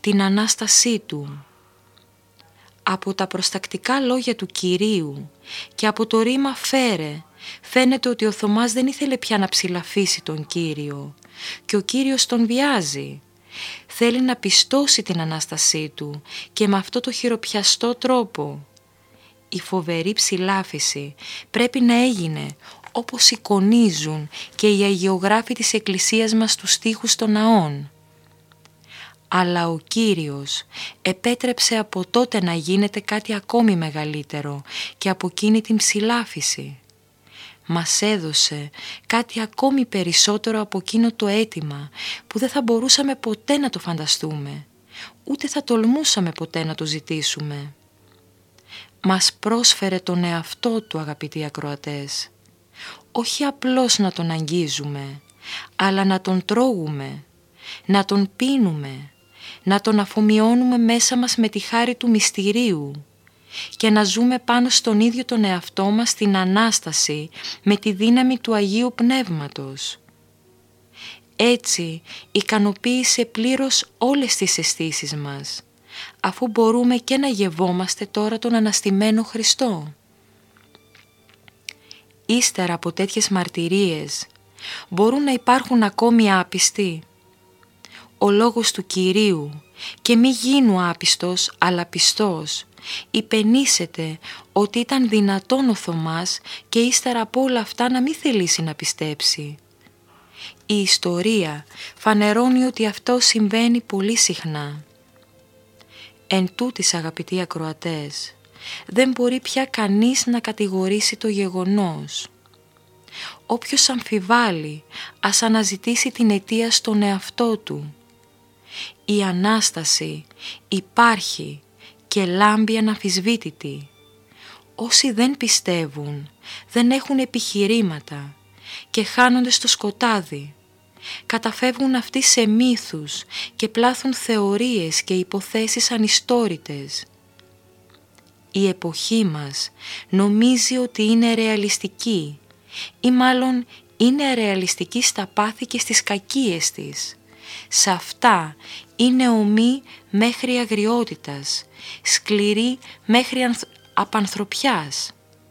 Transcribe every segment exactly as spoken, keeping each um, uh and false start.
την Ανάστασή Του. Από τα προστακτικά λόγια του Κυρίου και από το ρήμα «φέρε» φαίνεται ότι ο Θωμάς δεν ήθελε πια να ψηλαφίσει τον Κύριο και ο Κύριος τον βιάζει. Θέλει να πιστώσει την Ανάστασή Του και με αυτό το χειροπιαστό τρόπο. Η φοβερή ψηλάφιση πρέπει να έγινε όπως εικονίζουν και οι αγιογράφοι της Εκκλησίας μας στους στίχους των ναών. Αλλά ο Κύριος επέτρεψε από τότε να γίνεται κάτι ακόμη μεγαλύτερο και από εκείνη την ψηλάφιση. Μας έδωσε κάτι ακόμη περισσότερο από εκείνο το αίτημα που δεν θα μπορούσαμε ποτέ να το φανταστούμε, ούτε θα τολμούσαμε ποτέ να το ζητήσουμε. Μας πρόσφερε τον εαυτό Του, αγαπητοί ακροατές, όχι απλώς να Τον αγγίζουμε, αλλά να Τον τρώγουμε, να Τον πίνουμε, να Τον αφομοιώνουμε μέσα μας με τη χάρη του μυστηρίου και να ζούμε πάνω στον ίδιο τον εαυτό μας στην Ανάσταση με τη δύναμη του Αγίου Πνεύματος. Έτσι ικανοποίησε πλήρως όλες τις αισθήσεις μας, αφού μπορούμε και να γευόμαστε τώρα τον αναστημένο Χριστό. Ύστερα από τέτοιες μαρτυρίες μπορούν να υπάρχουν ακόμη άπιστοι. Ο λόγος του Κυρίου και μη γίνου άπιστος αλλά πιστός υπενήσεται ότι ήταν δυνατόν ο Θωμάς και ύστερα από όλα αυτά να μην θελήσει να πιστέψει. Η ιστορία φανερώνει ότι αυτό συμβαίνει πολύ συχνά. Εν τούτης, αγαπητοί ακροατές, δεν μπορεί πια κανείς να κατηγορήσει το γεγονός. Όποιος αμφιβάλλει, ας αναζητήσει την αιτία στον εαυτό του. Η Ανάσταση υπάρχει και λάμπει αναμφισβήτητη. Όσοι δεν πιστεύουν, δεν έχουν επιχειρήματα και χάνονται στο σκοτάδι. Καταφεύγουν αυτοί σε μύθους και πλάθουν θεωρίες και υποθέσεις ανιστόρητες. Η εποχή μας νομίζει ότι είναι ρεαλιστική ή μάλλον είναι ρεαλιστική στα πάθη και στις κακίες της. Σε αυτά είναι ομή μέχρι αγριότητας, σκληρή μέχρι ανθ... απανθρωπιάς.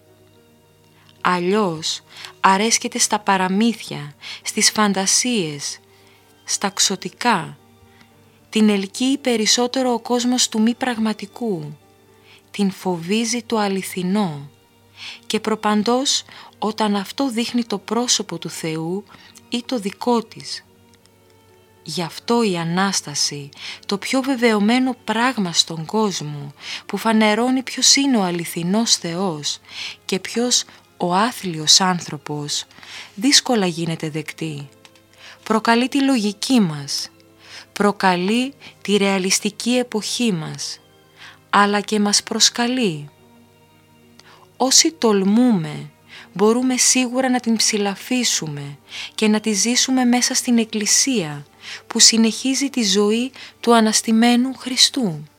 Αλλιώς αρέσκεται στα παραμύθια, στις φαντασίες, στα ξωτικά. Την ελκύει περισσότερο ο κόσμος του μη πραγματικού. Την φοβίζει το αληθινό και προπαντός όταν αυτό δείχνει το πρόσωπο του Θεού ή το δικό της. Γι' αυτό η Ανάσταση, το πιο βεβαιωμένο πράγμα στον κόσμο που φανερώνει ποιος είναι ο αληθινός Θεός και ποιος ο άθλιος άνθρωπος, δύσκολα γίνεται δεκτή. Προκαλεί τη λογική μας, προκαλεί τη ρεαλιστική εποχή μας, αλλά και μας προσκαλεί. Όσοι τολμούμε, μπορούμε σίγουρα να την ψηλαφίσουμε και να τη ζήσουμε μέσα στην Εκκλησία που συνεχίζει τη ζωή του αναστημένου Χριστού.